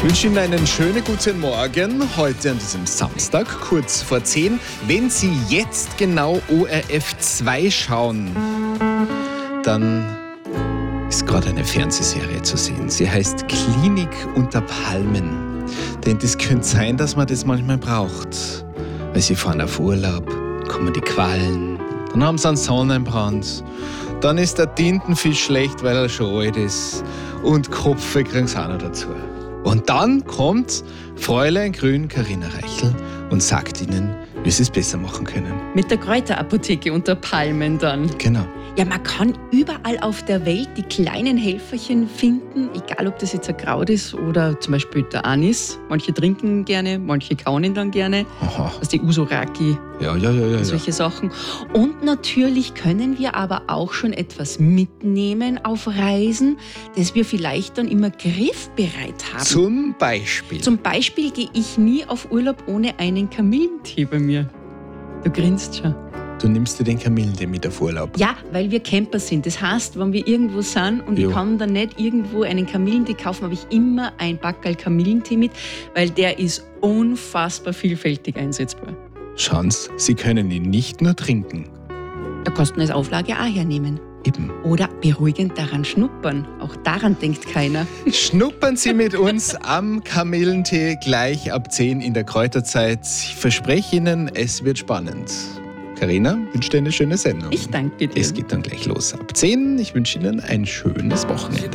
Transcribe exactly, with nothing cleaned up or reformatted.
wünsche Ihnen einen schönen guten Morgen heute an diesem Samstag, kurz vor zehn. Wenn Sie jetzt genau O R F zwei schauen, dann ist gerade eine Fernsehserie zu sehen. Sie heißt Klinik unter Palmen. Denn das könnte sein, dass man das manchmal braucht. Weil Sie fahren auf Urlaub, kommen die Quallen, dann haben Sie einen Sonnenbrand, dann ist der Tintenfisch schlecht, weil er schon alt ist und Kopfweh kriegen Sie auch noch dazu. Und dann kommt Fräulein Grün, Carina Reichel, und sagt Ihnen, wie Sie es besser machen können. Mit der Kräuterapotheke unter Palmen dann. Genau. Ja, man kann überall auf der Welt die kleinen Helferchen finden, egal ob das jetzt ein Kraut ist oder zum Beispiel der Anis. Manche trinken gerne, manche kauen ihn dann gerne. Aha. Also die Usoraki, Ja, ja, ja, ja. solche ja. Sachen. Und natürlich können wir aber auch schon etwas mitnehmen auf Reisen, das wir vielleicht dann immer griffbereit haben. Zum Beispiel. Zum Beispiel gehe ich nie auf Urlaub ohne einen Kamillentee bei mir. Du grinst schon. Du nimmst dir den Kamillentee mit auf Urlaub. Ja, weil wir Camper sind. Das heißt, wenn wir irgendwo sind und Jo. ich kann dann nicht irgendwo einen Kamillentee kaufen, habe ich immer ein Backerl Kamillentee mit, weil der ist unfassbar vielfältig einsetzbar. Schauen Sie, Sie können ihn nicht nur trinken. Da kannst du ihn als Auflage auch hernehmen. Eben. Oder beruhigend daran schnuppern. Auch daran denkt keiner. Schnuppern Sie mit uns am Kamillentee gleich ab zehn in der Kräuterzeit. Ich verspreche Ihnen, es wird spannend. Carina, wünsche dir eine schöne Sendung. Ich danke dir. Es geht dann gleich los ab zehn. Ich wünsche Ihnen ein schönes Wochenende.